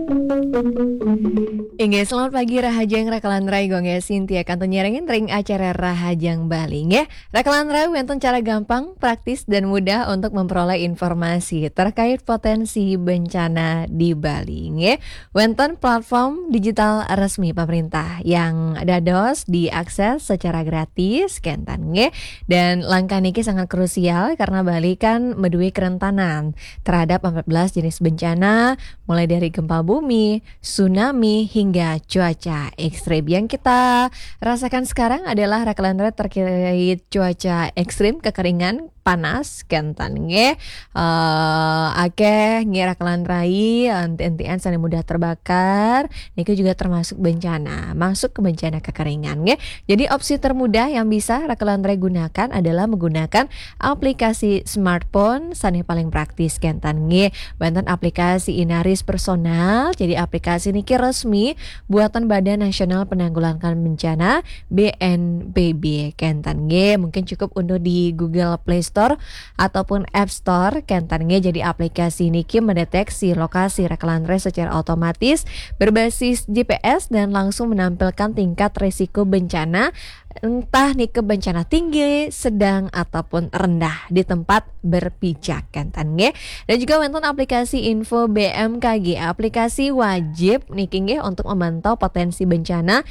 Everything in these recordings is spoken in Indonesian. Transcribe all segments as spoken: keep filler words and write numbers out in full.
Inge, selamat pagi Rahajang Rakalan Rai Gonge Sintia kanton nyerengin ring acara Rahajang Bali nge. Rakalan Rai wenten cara gampang, praktis dan mudah untuk memperoleh informasi terkait potensi bencana di Bali nge. Wenten platform digital resmi pemerintah yang dados diakses secara gratis kentan nge. Dan langkah niki sangat krusial karena Bali kan medui kerentanan terhadap empat belas jenis bencana mulai dari gempa bumi, tsunami hingga cuaca ekstrim. Yang kita rasakan sekarang adalah rakalan red terkait cuaca ekstrim, kekeringan, panas, kentan nge, uh, akeh nge rakalan rai, enti-entian sana mudah terbakar, niki juga termasuk bencana, masuk ke bencana kekeringan nge. Jadi opsi termudah yang bisa rakalan rai gunakan adalah menggunakan aplikasi smartphone, sana paling praktis kentan nge, banten aplikasi Inaris personal, jadi aplikasi niki resmi buatan Badan Nasional Penanggulangan Bencana B N P B kentan nge, mungkin cukup unduh di Google Play Store ataupun App Store kentan nge. Jadi aplikasi niki mendeteksi lokasi rakalan rai secara otomatis berbasis G P S dan langsung menampilkan tingkat risiko bencana, entah nih ke bencana tinggi, sedang ataupun rendah di tempat berpijak kentan nge. Dan juga wonten aplikasi info B M K G, aplikasi wajib niki nge untuk memantau potensi bencana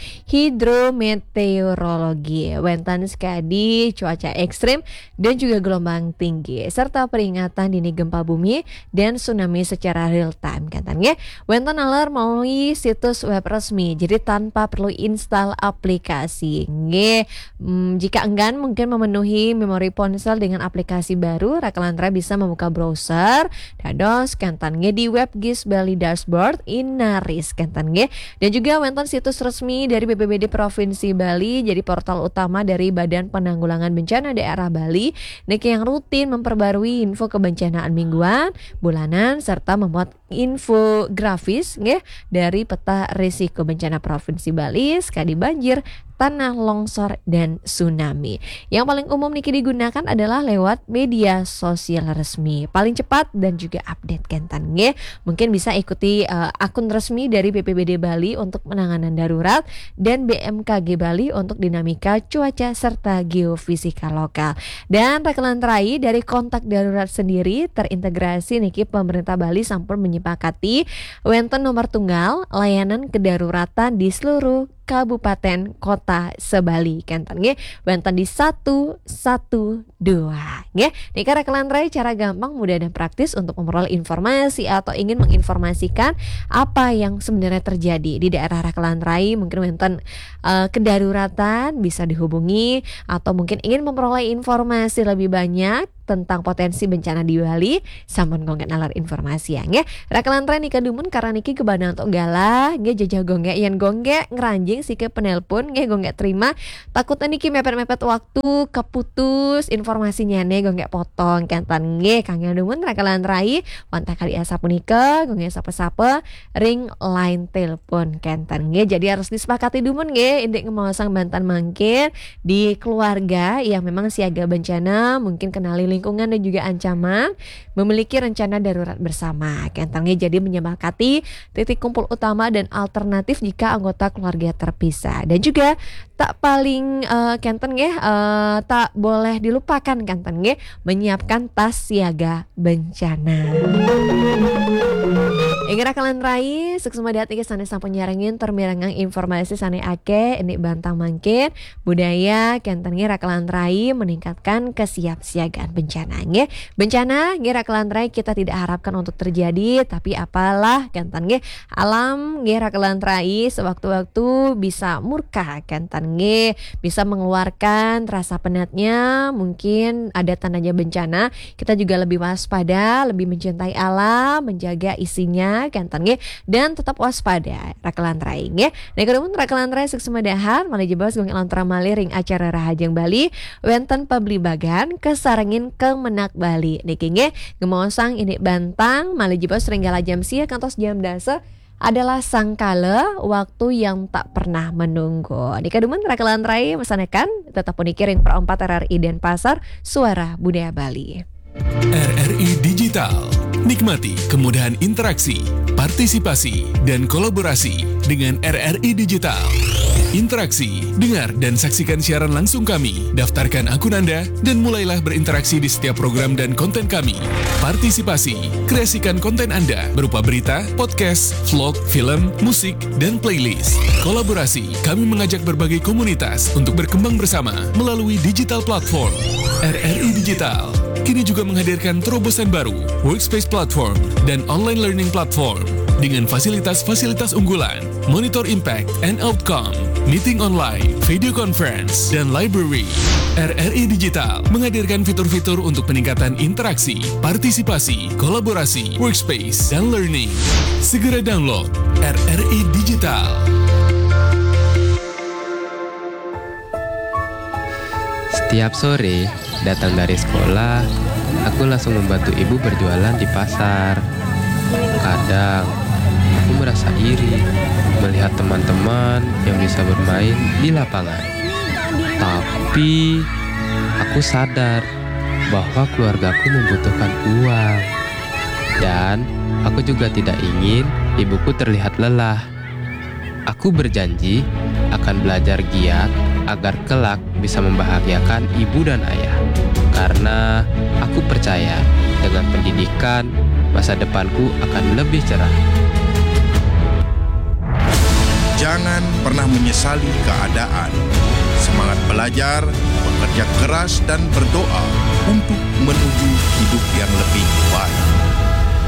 hidrometeorologi, wonten sekali cuaca ekstrim dan juga gelombang tinggi serta peringatan dini gempa bumi dan tsunami secara real time kentan nge. Wonten alert melalui situs web resmi, jadi tanpa perlu install aplikasi nge. Hmm, jika enggan mungkin memenuhi memori ponsel dengan aplikasi baru, rakalan rai bisa membuka browser dados kentan nge di web G I S Bali Dashboard Inaris kentan nge. Dan juga wonten situs resmi dari B P B D Provinsi Bali, jadi portal utama dari Badan Penanggulangan Bencana Daerah Bali niki yang rutin memperbarui info kebencanaan mingguan, bulanan serta membuat infografis nge dari peta risiko bencana Provinsi Bali sekali banjir, tanah longsor dan tsunami. Yang paling umum niki digunakan adalah lewat media sosial resmi, paling cepat dan juga update kentan nge. Mungkin bisa ikuti uh, akun resmi dari B P B D Bali untuk penanganan darurat dan B M K G Bali untuk dinamika cuaca serta geofisika lokal. Dan rakalan rai dari kontak darurat sendiri terintegrasi niki pemerintah Bali sampun menyepakati wonten nomor tunggal layanan kedaruratan di seluruh kabupaten kota sebali kentan nge, wonten di satu satu dua nge. Nika rakalan rai cara gampang, mudah dan praktis untuk memperoleh informasi atau ingin menginformasikan apa yang sebenarnya terjadi di daerah rakalan rai, mungkin wonten uh, kedaruratan bisa dihubungi atau mungkin ingin memperoleh informasi lebih banyak tentang potensi bencana di Bali, sampun gongge nalar informasi ya nge. Rakalan rai nika dumun karena niki kebana untuk galah nge, jajah gongge yen gongge ngeranjing si ke penelpon nge gongge terima, takutnya niki mepet-mepet waktu keputus informasinya nih gongge potong kentan nge. Kang yang dumun rakalan rai wantah kali asa punika gongge sapa-sapa ring line telepon kentan nge. Jadi harus disepakati dumun nge indek ngemasang bantan mangkin di keluarga yang memang siaga bencana, mungkin kenali lingkungan dan juga ancaman, memiliki rencana darurat bersama kentangnya. Jadi menyepakati titik kumpul utama dan alternatif jika anggota keluarga terpisah. Dan juga tak paling uh, kenten nge, uh, tak boleh dilupakan kenten nge, menyiapkan tas siaga bencana. Ingin rakalan rai suksuma dat iki sane sampun nyarengin termirangang informasi sane ake ini bantang mangkin budaya kenten nge rakalan rai meningkatkan kesiapsiagaan bencana nge. Bencana nge rakalan rai kita tidak harapkan untuk terjadi, tapi apalah kenten nge alam nge rakalan rai sewaktu-waktu bisa murka kenten nge, bisa mengeluarkan rasa penatnya, mungkin ada tandanya bencana. Kita juga lebih waspada, lebih mencintai alam, menjaga isinya kenten nge, dan tetap waspada rakalan rai nge. Nah kemudian rakalan rai suksuma dahar malih jebos gong lantra malih ring acara Rahajang Bali wenten pabli bagan kesarengin ke Menak Bali niki nge ngemosang ini bantang malih jebos ringgala jam sia kantos jam dasa adalah sangkala waktu yang tak pernah menunggu. Nika dumun rakalan rai mesanekan tetap punikirin perempat R R I Denpasar Suara Budaya Bali. R R I Digital Nikmati kemudahan interaksi, partisipasi, dan kolaborasi dengan R R I Digital. Interaksi, dengar dan saksikan siaran langsung kami, daftarkan akun Anda, dan mulailah berinteraksi di setiap program dan konten kami. Partisipasi, kreasikan konten Anda berupa berita, podcast, vlog, film, musik, dan playlist. Kolaborasi, kami mengajak berbagai komunitas untuk berkembang bersama melalui digital platform. R R I Digital kini juga menghadirkan terobosan baru, workspace platform, dan online learning platform dengan fasilitas-fasilitas unggulan, monitor impact and outcome, meeting online, video conference, dan library. R R I Digital menghadirkan fitur-fitur untuk peningkatan interaksi, partisipasi, kolaborasi, workspace, dan learning. Segera download R R I Digital. Setiap sore, datang dari sekolah, aku langsung membantu ibu berjualan di pasar. Kadang, aku merasa iri melihat teman-teman yang bisa bermain di lapangan. Tapi, aku sadar bahwa keluargaku membutuhkan uang. Dan, aku juga tidak ingin ibuku terlihat lelah. Aku berjanji akan belajar giat agar kelak bisa membahagiakan ibu dan ayah. Karena aku percaya dengan pendidikan, masa depanku akan lebih cerah. Jangan pernah menyesali keadaan. Semangat belajar, bekerja keras dan berdoa untuk menuju hidup yang lebih baik.